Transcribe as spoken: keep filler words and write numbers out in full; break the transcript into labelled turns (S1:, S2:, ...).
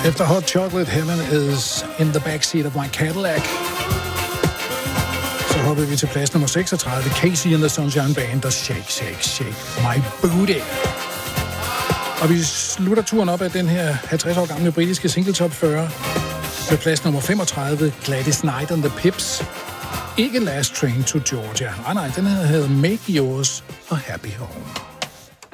S1: Efter Hot Chocolate, Heaven is in the backseat of my Cadillac. Så hoppede vi til plads nummer seksogtredive. Casey and the Sunshine Band, der Shake, Shake, Shake My Booty. Og vi slutter turen op af den her halvtreds år gamle britiske single top fyrre. Med plads nummer femogtredive, Gladys Knight and the Pips. Ikke Last Train to Georgia. Nej, nej, den her hedder Make Yours a Happy Home.